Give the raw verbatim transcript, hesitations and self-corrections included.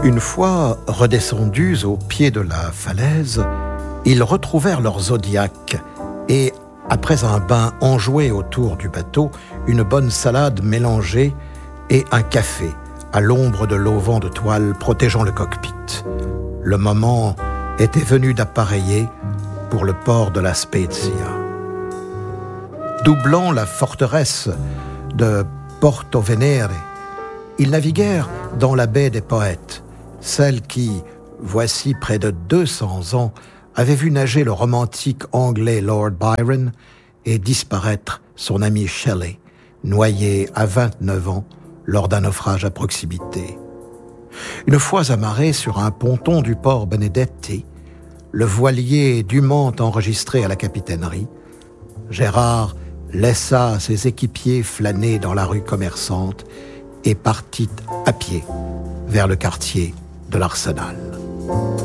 Une fois redescendus au pied de la falaise, ils retrouvèrent leur zodiaque et, après un bain enjoué autour du bateau, une bonne salade mélangée et un café à l'ombre de l'auvent de toile protégeant le cockpit. Le moment était venu d'appareiller pour le port de la Spezia. Doublant la forteresse de Porto Venere, ils naviguèrent dans la baie des Poètes, celle qui, voici près de deux cents ans, avait vu nager le romantique anglais Lord Byron et disparaître son ami Shelley, noyé à vingt-neuf ans lors d'un naufrage à proximité. Une fois amarré sur un ponton du port Benedetti, le voilier dûment enregistré à la capitainerie, Gérard laissa ses équipiers flâner dans la rue commerçante et partit à pied vers le quartier de l'Arsenal.